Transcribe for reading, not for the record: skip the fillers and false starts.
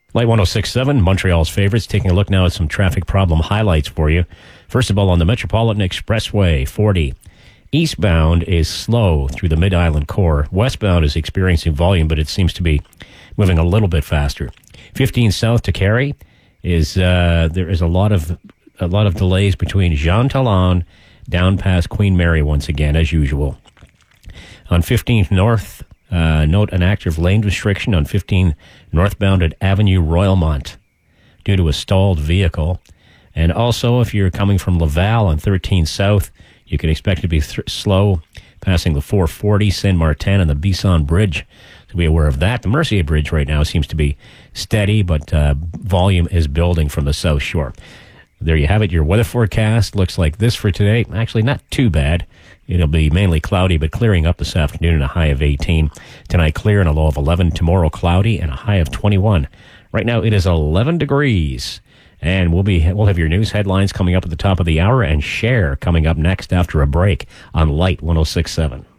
Light 106.7, Montreal's favorites. Taking a look now at some traffic problem highlights for you. First of all, on the Metropolitan Expressway, 40. Eastbound is slow through the Mid-Island core. Westbound is experiencing volume, but it seems to be moving a little bit faster. 15 south to Carey is there is a lot of delays between Jean Talon down past Queen Mary once again, as usual. On 15th north, note an active lane restriction on 15 northbound at Avenue Royalmont due to a stalled vehicle. And also, if you're coming from Laval on 13 south, you can expect to be slow passing the 440 Saint Martin and the Bisson Bridge. So be aware of that. The Mercier Bridge right now seems to be steady, but volume is building from the South Shore. There you have it. Your weather forecast looks like this for today. Actually, not too bad. It'll be mainly cloudy, but clearing up this afternoon and a high of 18. Tonight, clear and a low of 11. Tomorrow, cloudy and a high of 21. Right now, it is 11 degrees. And we'll have your news headlines coming up at the top of the hour and Cher coming up next after a break on Light 106.7.